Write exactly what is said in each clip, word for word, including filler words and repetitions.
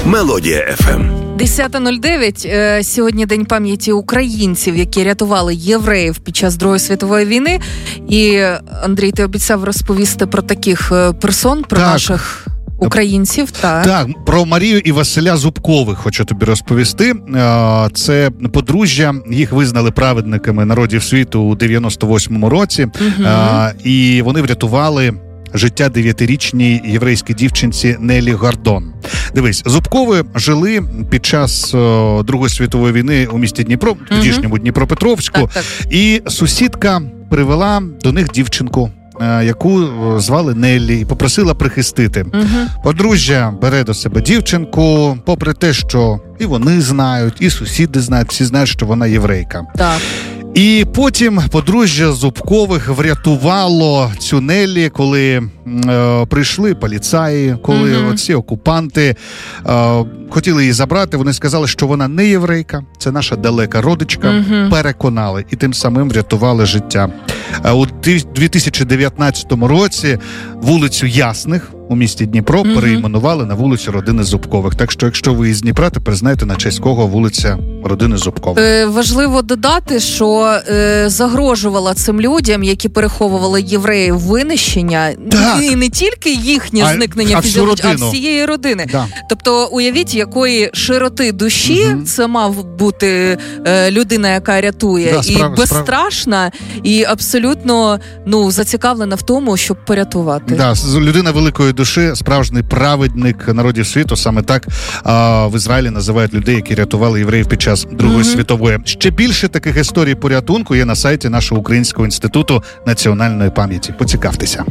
Мелодія еф ем. десята нуль дев'ять. Сьогодні День пам'яті українців, які рятували євреїв під час Другої світової війни. І, Андрій, ти обіцяв розповісти про таких персон, про так. наших українців. Так. так, про Марію і Василя Зубкових хочу тобі розповісти. Це подружжя, їх визнали праведниками народів світу у дев'яносто восьмому році. Угу. І вони врятували життя дев'ятирічній єврейській дівчинці Нелі Гордон. Дивись, Зубкови жили під час о, Другої світової війни у місті Дніпро, в тодішньому uh-huh. Дніпропетровську, так, так. І сусідка привела до них дівчинку, е, яку звали Неллі, і попросила прихистити. Uh-huh. Подружжя бере до себе дівчинку, попри те, що і вони знають, і сусіди знають, всі знають, що вона єврейка. Так. І потім подружжя Зубкових врятувало цю Неллі, коли е, прийшли поліцаї, коли mm-hmm. оці окупанти е, хотіли її забрати. Вони сказали, що вона не єврейка, це наша далека родичка. Mm-hmm. Переконали і тим самим врятували життя. Е, у дві тисячі дев'ятнадцятому році вулицю Ясних у місті Дніпро mm-hmm. перейменували на вулицю родини Зубкових. Так що, якщо ви із Дніпра, тепер знаєте, на честь кого вулиця родини Зубкових. Е, важливо додати, що е, загрожувала цим людям, які переховували євреїв винищення, так. і не тільки їхнє а, зникнення а фізіологічне, а всієї родини. Да. Тобто, уявіть, якої широти душі mm-hmm. це мав бути е, людина, яка рятує, да, справ, і безстрашна, справ... і абсолютно ну, зацікавлена в тому, щоб порятувати. Да, людина великої душі, справжній праведник народів світу. Саме так а, в Ізраїлі називають людей, які рятували євреїв під час Другої mm-hmm. світової. Ще більше таких історій порятунку є на сайті нашого Українського інституту національної пам'яті. Поцікавтеся.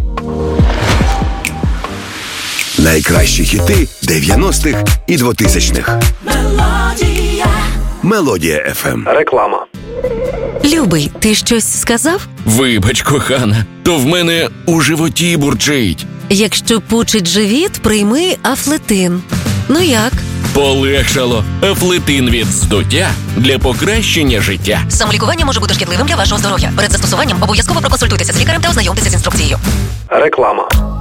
Найкращі хіти дев'яностих і двотисячних. Мелодія. Мелодія еф ем. Реклама. Любий, ти щось сказав? Вибач, кохана, то в мене у животі бурчить. Якщо пучить живіт, прийми Афлетин. Ну як? Полегшало. Афлетин від здуття для покращення життя. Самолікування може бути шкідливим для вашого здоров'я. Перед застосуванням обов'язково проконсультуйтеся з лікарем та ознайомтеся з інструкцією. Реклама.